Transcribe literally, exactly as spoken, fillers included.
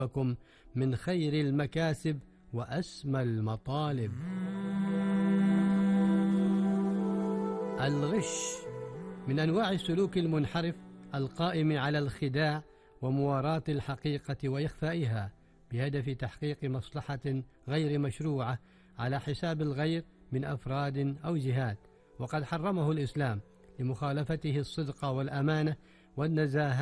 لكم من خير المكاسب وأسمى المطالب. الغش من أنواع السلوك المنحرف القائم على الخداع ومواراة الحقيقة وإخفائها بهدف تحقيق مصلحة غير مشروعة على حساب الغير من أفراد أو جهات، وقد حرمه الإسلام لمخالفته الصدق والأمانة والنزاهة